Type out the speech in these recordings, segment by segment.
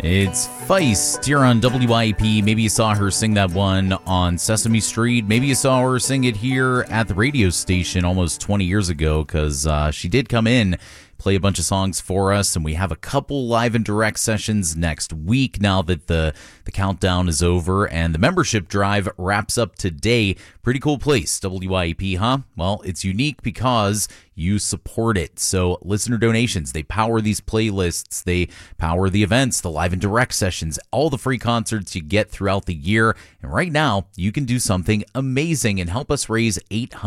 It's Feist here on WYAP. Maybe you saw her sing that one on Sesame Street. Maybe you saw her sing it here at the radio station almost 20 years ago, because she did come in, play a bunch of songs for us, and we have a couple live and direct sessions next week now that the countdown is over and the membership drive wraps up today. Pretty cool place, WYAP, huh? Well, it's unique because you support it. So listener donations, they power these playlists, they power the events, the live and direct sessions, all the free concerts you get throughout the year. And right now, you can do something amazing and help us raise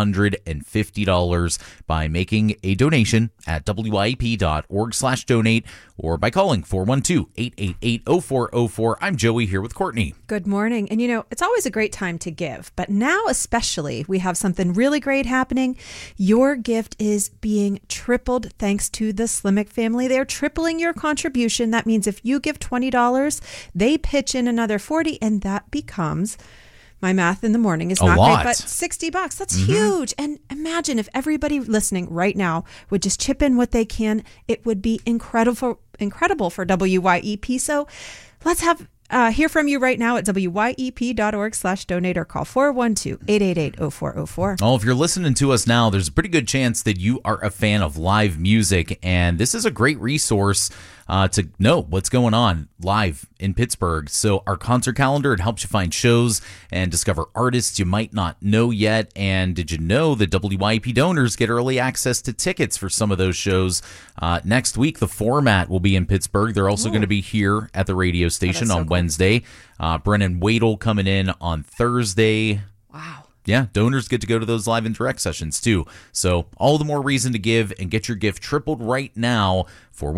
$850 by making a donation at wyap.org/donate or by calling 412-888-0404. I'm Joey here with Courtney. Good morning. And it's always a great time to give, but now especially we have something really great happening. Your gift is being tripled thanks to the Slimmick family. They're tripling your contribution. That means if you give $20, they pitch in another $40, and that becomes, my math in the morning is not great, but $60. That's huge. And imagine if everybody listening right now would just chip in what they can. It would be incredible for WYEP. So let's hear from you right now at wyep.org/donate or call 412-888-0404. Oh, if you're listening to us now, there's a pretty good chance that you are a fan of live music, and this is a great resource to know what's going on live in Pittsburgh. So our concert calendar, it helps you find shows and discover artists you might not know yet. And did you know that WYP donors get early access to tickets for some of those shows? Next week, the Format will be in Pittsburgh. They're also going to be here at the radio station on Wednesday. Brennan Wadel coming in on Thursday. Wow. Yeah, donors get to go to those live and direct sessions too. So all the more reason to give and get your gift tripled right now.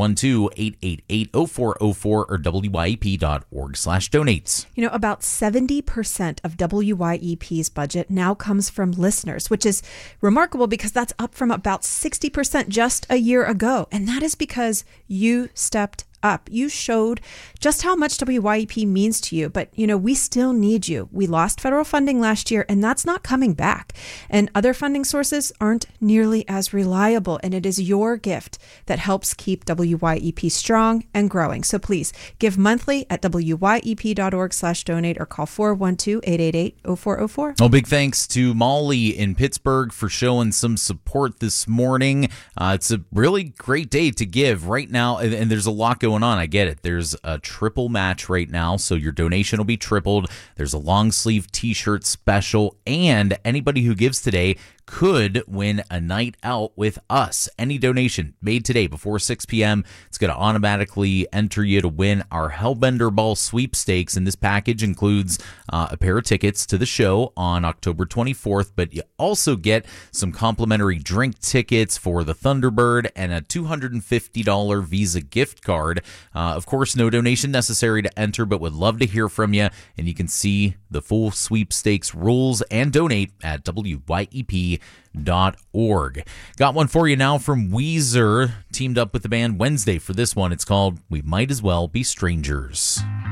412-888-0404 or wyep.org/donate. About 70% of WYEP's budget now comes from listeners, which is remarkable because that's up from about 60% just a year ago. And that is because you stepped up. You showed just how much WYEP means to you, but we still need you. We lost federal funding last year, and that's not coming back. And other funding sources aren't nearly as reliable, and it is your gift that helps keep WYEP strong and growing. So please give monthly at wyep.org/donate or call 412-888-0404. Well, big thanks to Molly in Pittsburgh for showing some support this morning. It's a really great day to give right now, and there's a lot going on. I get it. There's a triple match right now, so your donation will be tripled. There's a long sleeve t-shirt special, and anybody who gives today could win a night out with us. Any donation made today before 6 p.m., it's going to automatically enter you to win our Hellbender Ball sweepstakes, and this package includes a pair of tickets to the show on October 24th, but you also get some complimentary drink tickets for the Thunderbird and a $250 Visa gift card. Of course, no donation necessary to enter, but would love to hear from you, and you can see the full sweepstakes rules and donate at wyep.org. Got one for you now from Weezer, teamed up with the band Wednesday for this one. It's called We Might As Well Be Strangers.